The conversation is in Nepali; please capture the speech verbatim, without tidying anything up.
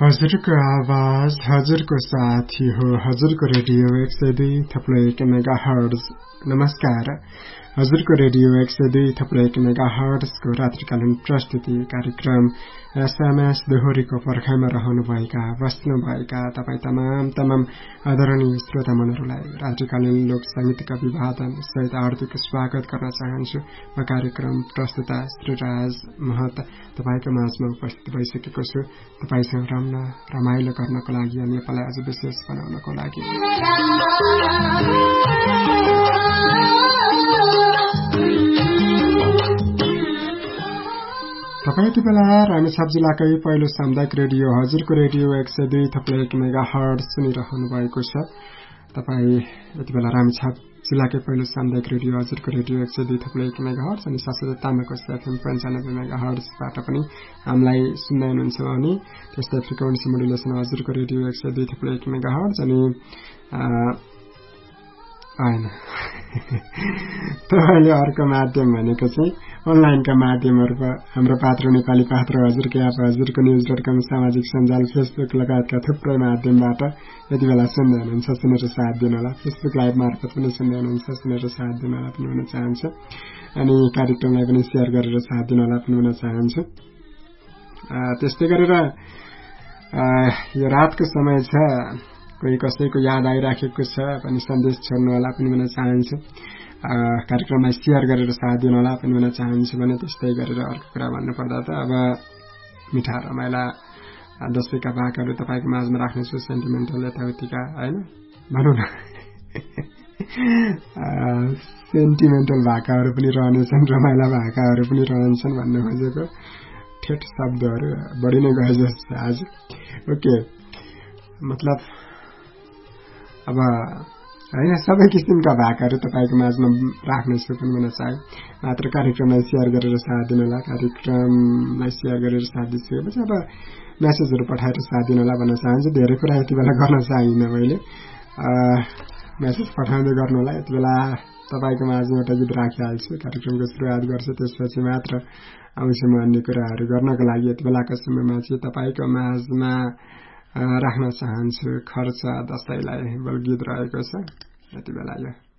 हजुरको आवाज हजुरको साथी हो हजुरको रेडियो एक सय दुई थप्लो एक मेगा हर्ट्ज। नमस्कार, हजुरको रेडियो एक सय दुई थप्लो एक मेगा हर्ट्जको रात्रिकालीन प्रस्तुति कार्यक्रम एसएमएस दोहोरीको पर्खाइमा रहनुभएका बस्नुभएका तपाईँ तमाम तमाम आदरणीय श्रोता मनहरूलाई रात्रिकालीन लोक संगीतका विवादन सहित हार्दिक स्वागत गर्न चाहन्छु। म कार्यक्रम प्रस्तुता श्रीराज महत तपाईँको माझमा उपस्थित भइसकेको छु, तपाईँसँग रम्न रमाइलो गर्नको लागि अनि नेपाललाई अझ विशेष बनाउनको लागि। तपाईँ यति बेला रामेछाप जिल्लाकै पहिलो सामुदायिक रेडियो हजुरको रेडियो एक सय दुई थप्लो एक मेगा हर्ट्ज सुनिरहनु भएको छ। तपाईँ यति बेला रामेछाप जिल्लाकै पहिलो सामुदायिक रेडियो हजुरको रेडियो एक सय दुई थप्लो एक मेगा हर्ट्ज अनि साथसाथै तामाको एफएम पन्चानब्बे मेगा हर्ट्जबाट पनि हामीलाई सुन्दै हुनुहुन्छ भने त्यस्तै फ्रिक्वेन्सी मोडुलेसन हजुरको रेडियो एक सय दुई थप्लो एक मेगा हर्ट्ज अनि होइन तपाईँले अर्को माध्यम भनेको चाहिँ अनलाइनका माध्यमहरू हाम्रो पात्र नेपाली पात्र हजुरको एप हजुरको न्युज डट कम सामाजिक सञ्जाल फेसबुक लगायतका थुप्रै माध्यमबाट यति बेला सुन्दै हुनुहुन्छ, सुनेर साथ दिनुहोला। फेसबुक लाइभ मार्फत पनि सुन्दै हुनुहुन्छ, सुनेर साथ दिनुहोला पनि हुन चाहन्छु अनि कार्यक्रमलाई पनि सेयर गरेर साथ दिनुहोला पनि हुन चाहन्छु। त्यस्तै गरेर यो रातको समय छ, कोही कसैको याद आइराखेको छ भने सन्देश छोड्नुहोला पनि भन्न चाहन्छु। कार्यक्रमलाई सेयर गरेर साथ दिनुहोला पनि भन्न चाहन्छु भने त्यस्तै गरेर अर्को कुरा भन्नुपर्दा त अब मिठा रमाइला दसैँका भागहरू तपाईँको माझमा राख्नेछु, सेन्टिमेन्टल यताउतिका होइन भनौँ न सेन्टिमेन्टल भाकाहरू पनि रहनेछन्, रमाइला भाकाहरू पनि रहन्छन् भन्ने खोजेको ठेट शब्दहरू बढी नै गए जस्तो छ आज। ओके, मतलब अब होइन सबै किसिमका भाकाहरू तपाईँको माझमा राख्नेछु पनि भन्न चाहे, मात्र कार्यक्रमलाई सेयर गरेर साथ दिनुहोला। कार्यक्रमलाई सेयर गरेर साथ दिइसकेपछि अब म्यासेजहरू पठाएर साथ दिनुहोला भन्न चाहन्छु। धेरै कुरा यति बेला गर्न चाहिन्न, मैले म्यासेज पठाउँदै गर्नुहोला। यति बेला तपाईँको माझमा एउटा गीत राखिहाल्छु, कार्यक्रमको सुरुवात गर्छु, त्यसपछि मात्र आउँछु म अन्य कुराहरू गर्नको लागि। यति बेलाको समयमा चाहिँ तपाईँको माझमा राख्न चाहन्छु खर्च दसैँलाई बल गीत रहेको छ यति बेला यो।